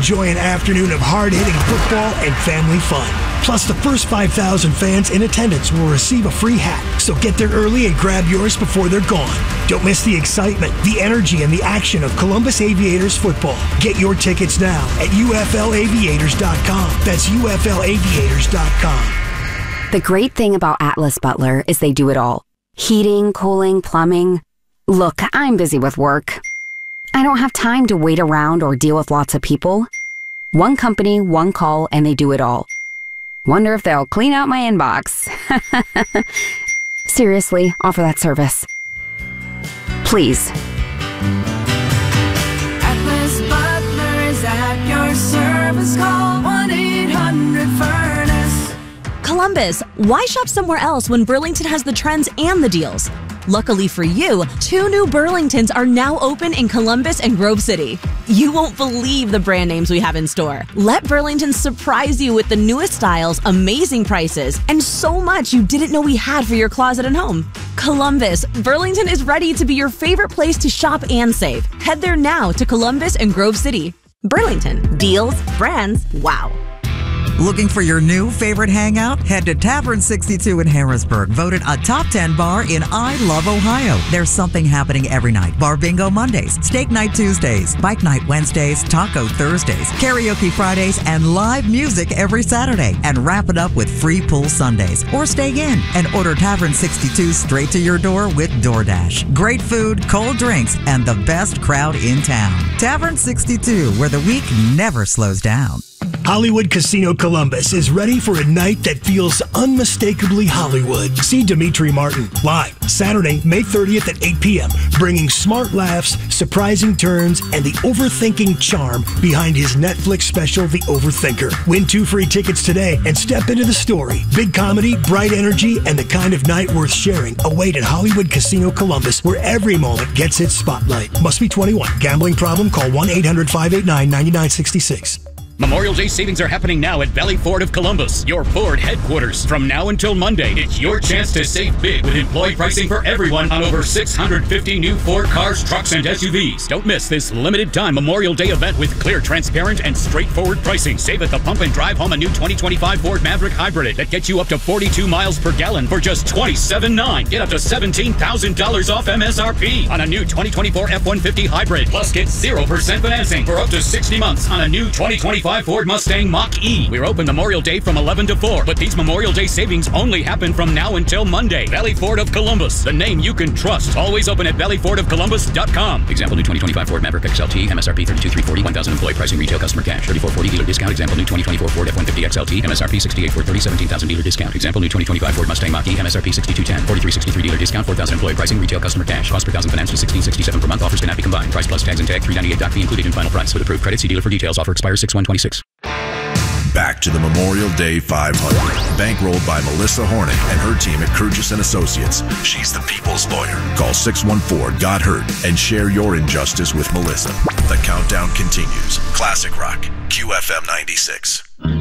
Enjoy an afternoon of hard-hitting football and family fun. Plus, the first 5,000 fans in attendance will receive a free hat. So get there early and grab yours before they're gone. Don't miss the excitement, the energy, and the action of Columbus Aviators football. Get your tickets now at UFLaviators.com. That's UFLaviators.com. The great thing about Atlas Butler is they do it all. Heating, cooling, plumbing. Look, I'm busy with work. I don't have time to wait around or deal with lots of people. One company, one call, and they do it all. Wonder if they'll clean out my inbox. Seriously, offer that service. Please. Atlas Butler is at your service. Call 1-800-FURNACE. Columbus, why shop somewhere else when Burlington has the trends and the deals? Luckily for you, 2 new Burlingtons are now open in Columbus and Grove City. You won't believe the brand names we have in store. Let Burlington surprise you with the newest styles, amazing prices, and so much you didn't know we had for your closet and home. Columbus, Burlington is ready to be your favorite place to shop and save. Head there now to Columbus and Grove City. Burlington, deals, brands, wow. Looking for your new favorite hangout? Head to Tavern 62 in Harrisburg, voted a top 10 bar in I Love Ohio. There's something happening every night. Bar bingo Mondays, steak night Tuesdays, bike night Wednesdays, taco Thursdays, karaoke Fridays, and live music every Saturday. And wrap it up with free pool Sundays. Or stay in and order Tavern 62 straight to your door with DoorDash. Great food, cold drinks, and the best crowd in town. Tavern 62, where the week never slows down. Hollywood Casino Columbus is ready for a night that feels unmistakably Hollywood. See Dimitri Martin live Saturday, May 30th at 8 p.m., bringing smart laughs, surprising turns, and the overthinking charm behind his Netflix special, The Overthinker. Win 2 free tickets today and step into the story. Big comedy, bright energy, and the kind of night worth sharing await at Hollywood Casino Columbus, where every moment gets its spotlight. Must be 21. Gambling problem? Call 1-800-589-9966. Memorial Day savings are happening now at Valley Ford of Columbus, your Ford headquarters. From now until Monday, it's your chance to save big with employee pricing for everyone on over 650 new Ford cars, trucks, and SUVs. Don't miss this limited-time Memorial Day event with clear, transparent, and straightforward pricing. Save at the pump and drive home a new 2025 Ford Maverick Hybrid that gets you up to 42 miles per gallon for just $27,900. Get up to $17,000 off MSRP on a new 2024 F-150 Hybrid. Plus, get 0% financing for up to 60 months on a new 2025 Ford Mustang Mach-E. We're open Memorial Day from 11 to 4, but these Memorial Day savings only happen from now until Monday. Valley Ford of Columbus, the name you can trust. Always open at valleyfordofcolumbus.com. Example, new 2025 Ford Maverick XLT, MSRP $32,340, $1,000 employee pricing, retail customer cash, $34,440 dealer discount. Example, new 2024 Ford F-150 XLT, MSRP $68,430, $17,000 dealer discount. Example, new 2025 Ford Mustang Mach-E, MSRP $62,210, $43,633 dealer discount, $4,000 employee pricing, retail customer cash, cost per thousand finance to $1,667 per month. Offers cannot be combined. Price plus tags and tag $398. Fee included in final price. With approved credit, see dealer for details. Offer expires 6/1/26. Back to the Memorial Day 500, bankrolled by Melissa Hornick and her team at Kurgis & Associates. She's the people's lawyer. Call 614-GOT-HURT and share your injustice with Melissa. The countdown continues. Classic Rock, QFM 96.